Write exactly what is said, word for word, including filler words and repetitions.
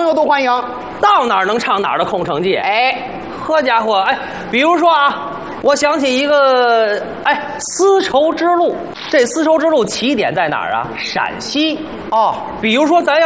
友都欢迎。 到哪儿能唱哪儿的空城计。 哎， 呵家伙，哎，比如说啊，我想起一个，哎，丝绸之路。这丝绸之路起点在哪儿啊？陕西。 哦， 比如说咱要